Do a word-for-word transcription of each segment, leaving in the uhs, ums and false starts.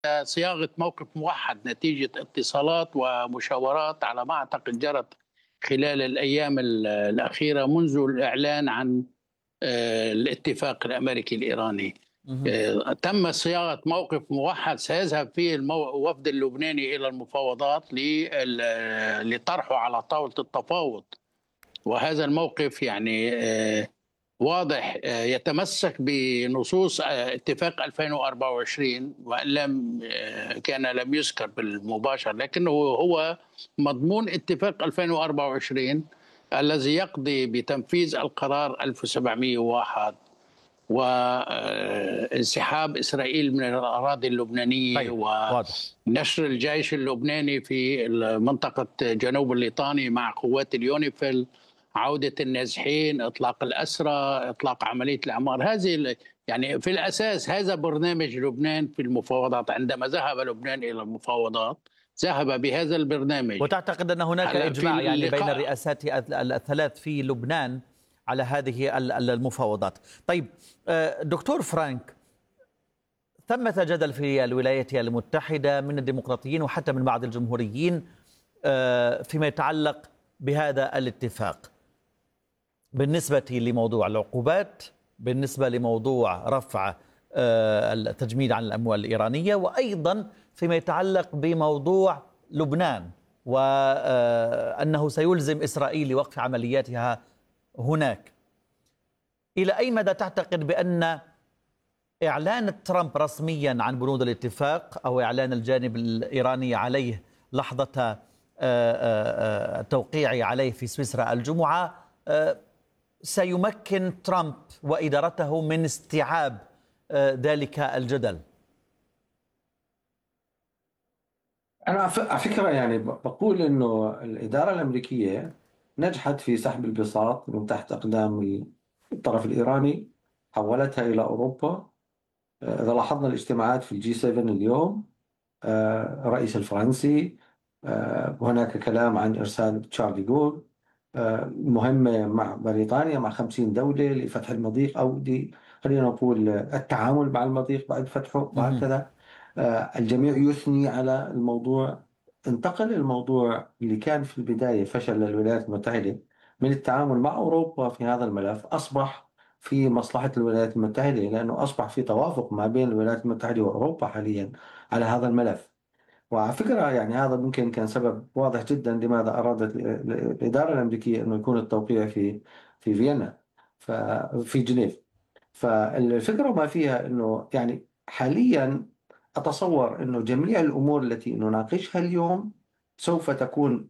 صياغة موقف موحد نتيجة اتصالات ومشاورات على ما أعتقد جرت خلال الأيام الأخيرة منذ الإعلان عن الاتفاق الأمريكي الإيراني. تم صياغة موقف موحد سيذهب فيه الوفد اللبناني إلى المفاوضات لطرحه على طاولة التفاوض، وهذا الموقف يعني واضح يتمسك بنصوص اتفاق ألفين وأربعة وعشرين، وان لم كان لم يذكر بالمباشر، لكنه هو مضمون اتفاق ألفين وأربعة وعشرين الذي يقضي بتنفيذ القرار ألف وسبعمئة وواحد وانسحاب إسرائيل من الأراضي اللبنانية. طيب. ونشر الجيش اللبناني في منطقة جنوب الليطاني مع قوات اليونيفيل، عودة النازحين، إطلاق الأسرى، إطلاق عملية الأعمار. هذه يعني في الأساس هذا برنامج لبنان في المفاوضات. عندما ذهب لبنان إلى المفاوضات ذهب بهذا البرنامج. وتعتقد أن هناك إجماع يعني بين الرئاسات الثلاث في لبنان على هذه المفاوضات؟ طيب دكتور فرانك، ثمة جدل في الولايات المتحدة من الديمقراطيين وحتى من بعض الجمهوريين فيما يتعلق بهذا الاتفاق بالنسبة لموضوع العقوبات، بالنسبة لموضوع رفع التجميد عن الأموال الإيرانية، وأيضا فيما يتعلق بموضوع لبنان وأنه سيلزم إسرائيل لوقف عملياتها هناك. إلى أي مدى تعتقد بأن إعلان ترامب رسميا عن بنود الاتفاق أو إعلان الجانب الإيراني عليه لحظة التوقيع عليه في سويسرا الجمعة سيمكن ترامب وإدارته من استيعاب ذلك الجدل؟ أنا على فكرة يعني بقول إنه الإدارة الأمريكية نجحت في سحب البساط من تحت أقدام الطرف الإيراني، حولتها إلى أوروبا. إذا لاحظنا الاجتماعات في الجي سبعة اليوم، الرئيس الفرنسي، وهناك كلام عن إرسال تشارلي جول، مهمة مع بريطانيا مع خمسين دولة لفتح المضيق، أو دي خلينا نقول التعامل مع المضيق بعد فتحه وهكذا. الجميع يثني على الموضوع. انتقل الموضوع اللي كان في البداية فشل للولايات المتحدة من التعامل مع أوروبا في هذا الملف، أصبح في مصلحة الولايات المتحدة، لأنه أصبح في توافق ما بين الولايات المتحدة وأوروبا حاليا على هذا الملف. وعلى فكرة يعني هذا ممكن كان سبب واضح جدا لماذا أرادت الإدارة الأمريكية أنه يكون التوقيع في في فيينا في جنيف. فالفكرة ما فيها أنه يعني حاليا أتصور أنه جميع الأمور التي نناقشها اليوم سوف تكون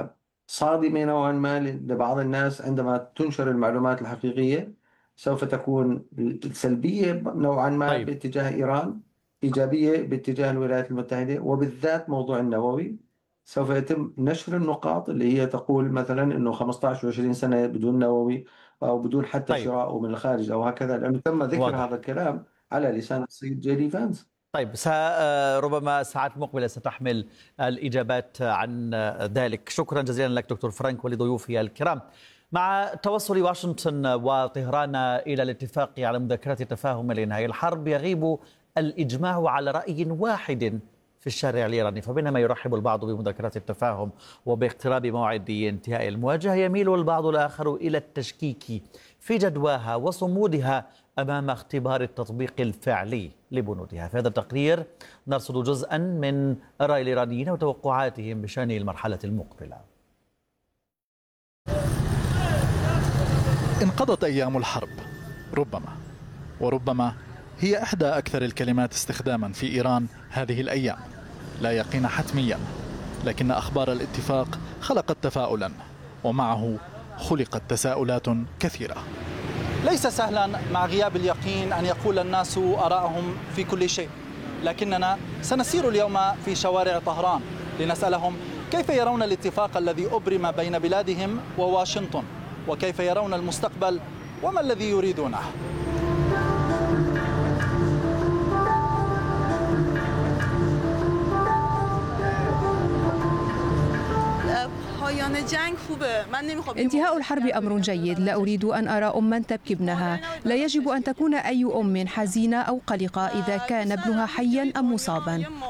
صادمة نوعا ما لبعض الناس عندما تنشر المعلومات الحقيقية، سوف تكون سلبية نوعا ما طيب. باتجاه إيران، إيجابية باتجاه الولايات المتحدة، وبالذات موضوع النووي. سوف يتم نشر النقاط اللي هي تقول مثلا أنه خمسة عشر وعشرين سنة بدون نووي أو بدون حتى طيب. شراءه من الخارج أو هكذا، لأنه تم ذكر واضح. هذا الكلام على لسان السيد جيري فانس. طيب ربما الساعات المقبلة ستحمل الإجابات عن ذلك. شكرا جزيلا لك دكتور فرانك ولضيوفي الكرام. مع توصل واشنطن وطهران إلى الاتفاق على مذكرات التفاهم لإنهاء الحرب، يغيب الإجماع على رأي واحد في الشارع الإيراني. فبينما يرحب البعض بمذكرات التفاهم وباقتراب موعد انتهاء المواجهة، يميل البعض الآخر إلى التشكيك في جدواها وصمودها أمام اختبار التطبيق الفعلي لبنودها. في هذا التقرير نرصد جزءا من آراء الإيرانيين وتوقعاتهم بشأن المرحلة المقبلة. انقضت أيام الحرب، ربما وربما هي إحدى أكثر الكلمات استخداما في إيران هذه الأيام. لا يقين حتميا، لكن أخبار الاتفاق خلقت تفاؤلا، ومعه خلقت تساؤلات كثيرة. ليس سهلا مع غياب اليقين أن يقول الناس آراءهم في كل شيء، لكننا سنسير اليوم في شوارع طهران لنسألهم كيف يرون الاتفاق الذي أبرم بين بلادهم وواشنطن، وكيف يرون المستقبل وما الذي يريدونه. انتهاء الحرب أمر جيد. لا أريد أن أرى أما تبكي ابنها. لا يجب أن تكون أي أم حزينة أو قلقة إذا كان ابنها حيا أم مصابا.